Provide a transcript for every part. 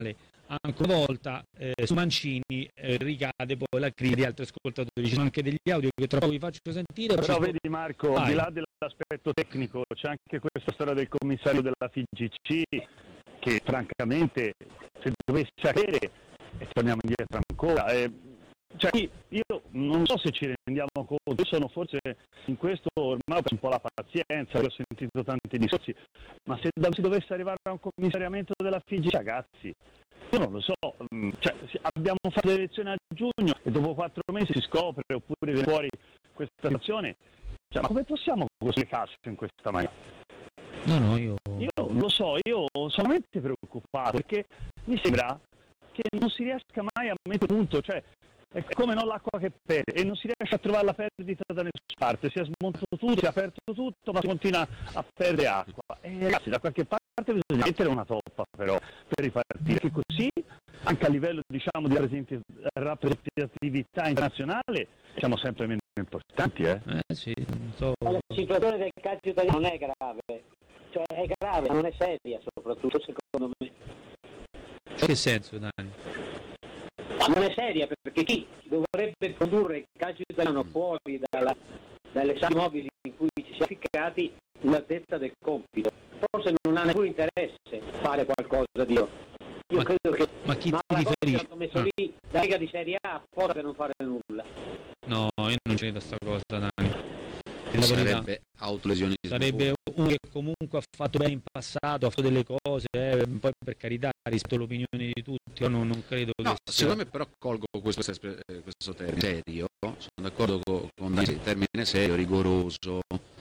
ancora una volta su Mancini ricade poi la critica di altri ascoltatori. Ci sono anche degli audio che tra poco vi faccio sentire. Però vedi Marco, al di là dell'aspetto tecnico, c'è anche questa storia del commissario della FIGC che francamente se dovesse avere, e torniamo indietro ancora, cioè io non so se ci rendiamo conto, io sono forse in questo ormai ho un po' la pazienza, ho sentito tanti discorsi, ma se si dovesse arrivare a un commissariamento della FIGC, ragazzi, io non lo so, cioè, abbiamo fatto le elezioni a giugno e dopo 4 mesi si scopre oppure viene fuori questa situazione, cioè, ma come possiamo costruire caso in questa maniera? No, io non lo so, io sono veramente preoccupato perché mi sembra che non si riesca mai a mettere punto, cioè è come non l'acqua che perde e non si riesce a trovare la perdita da nessuna parte, si è smontato tutto, si è aperto tutto, ma si continua a perdere acqua. E ragazzi, da qualche parte bisogna mettere una toppa però per ripartire, che così anche a livello diciamo di rappresentatività internazionale siamo sempre meno importanti. Sì, La situazione del calcio italiano non è grave, cioè è grave, non è seria soprattutto secondo me. In che senso, Dani? Ma non è seria perché chi dovrebbe condurre il calcio italiano fuori dalle sale mobili in cui ci siamo ficcati l'altezza del compito. Forse non ha neppure interesse fare qualcosa di io credo che ma chi ti riferisce? Hanno messo lì la Lega di Serie A apposta per non fare nulla. No, io non credo a sta cosa, Dani. Sarebbe autolesionismo. Sarebbe uno che comunque ha fatto bene in passato, ha fatto delle cose, poi per carità rispetto all'opinione di tutti, io non credo che secondo me però colgo questo termine serio, sono d'accordo con Dani, termine serio, rigoroso,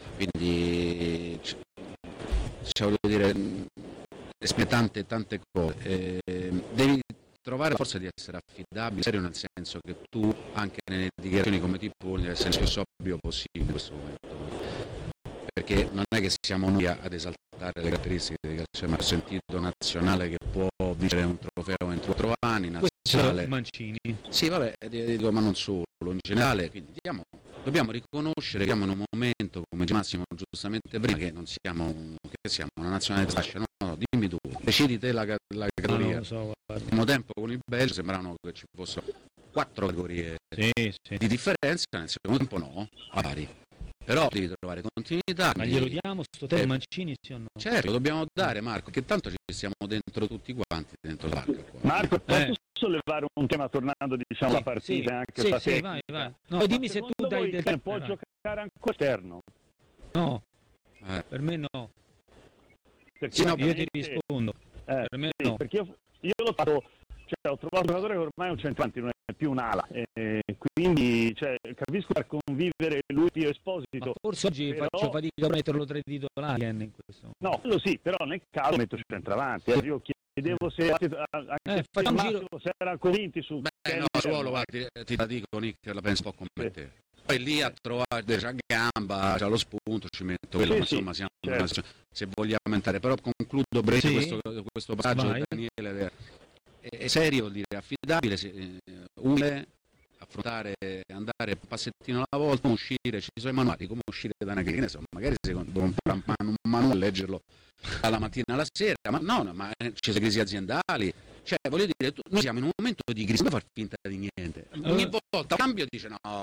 quindi voglio dire esprime tante cose, devi trovare la forza di essere affidabile, serio nel senso che tu anche nelle dichiarazioni come ti poni deve essere il più sobrio possibile in questo momento, perché non è che siamo noi ad esaltare le caratteristiche del calcio, ma ho sentito nazionale che può vincere un trofeo entro 4 anni, nazionale Mancini. Sì, vabbè, dico, ma non solo, in generale, quindi dobbiamo riconoscere che siamo in un momento, come dice Massimo giustamente prima, che non siamo, che siamo una nazionale di fascia, no, dimmi tu, decidi te la categoria. Non so, al primo tempo con il Belgio sembravano che ci fossero 4 categorie sì. di differenza, nel secondo tempo no, a pari. Però devi trovare continuità. Ma glielo diamo sto tempo Mancini, sì o no? Certo, lo dobbiamo dare Marco, che tanto ci stiamo dentro tutti quanti, dentro l'arca qua. Marco, posso sollevare un tema tornando diciamo alla partita anche vai. No, dimmi se tu dai del tempo. Può giocare anche esterno? No, per me no. Perché io ti rispondo. Per me no. Perché io l'ho fatto, cioè, ho trovato un giocatore che ormai è un centravanti, non è più un'ala, quindi cioè, capisco per convivere lui più Esposito. Ma forse oggi faccio fatica a metterlo tra i titolari in questo. No, quello sì, però nel caso metto centravanti. Io chiedevo se anche se erano convinti su ruolo, ti la dico Nick, la penso un po' come te. Poi lì a trovare c'ha gamba, c'ha lo spunto, ci metto quello, insomma siamo se vogliamo aumentare, però concludo breve questo passaggio Daniele. È serio, vuol dire affidabile, umile, affrontare, andare un passettino alla volta, come uscire, ci sono i manuali, come uscire da una crisi, insomma, magari secondo un manuale leggerlo dalla mattina alla sera, ma ci sono crisi aziendali, cioè voglio dire, noi siamo in un momento di crisi, non far finta di niente, ogni volta cambio dice no,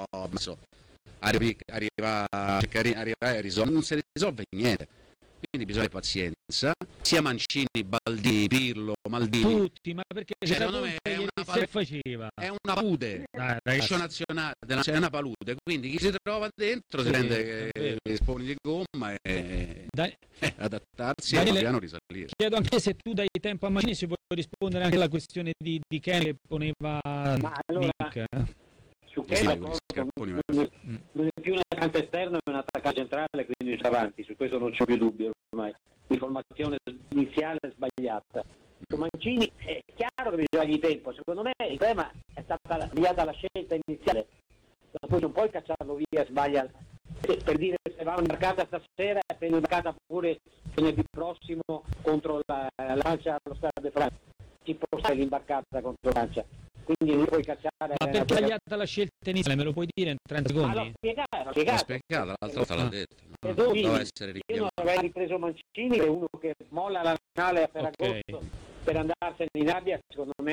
arriva a risolvere, non si risolve niente. Quindi bisogna pazienza, sia Mancini, Baldini, Pirlo, Maldini. Tutti, ma perché secondo me è una palude, nazionale, è una palude, quindi chi si trova dentro si rende sponi di gomma e adattarsi e piano risalire. Chiedo anche se tu dai tempo a Mancini, si può rispondere anche alla questione di Ken che poneva Nick. Su quello non è più un attaccante esterno, è un attaccante centrale, quindi sta avanti, su questo non c'è più dubbio ormai. L'informazione iniziale è sbagliata. Su Mancini è chiaro che bisogna di tempo, secondo me il tema è stata sbagliata la scelta iniziale, poi non puoi cacciarlo via, sbaglia per dire se va imbarcata stasera e prende imbarcata pure venerdì prossimo contro la Lancia allo Stade de France, ci può stare l'imbarcata contro Lancia. Quindi non puoi cacciare. Ma perché è sbagliata la scelta iniziale? Me lo puoi dire in 30 secondi? L'ho spiegato. L'ho spiegato, l'altra volta l'ha detto. Deve essere richiamato. Io non avrei ripreso Mancini, che è uno che molla la finale per agosto per andarsene in Arabia, secondo me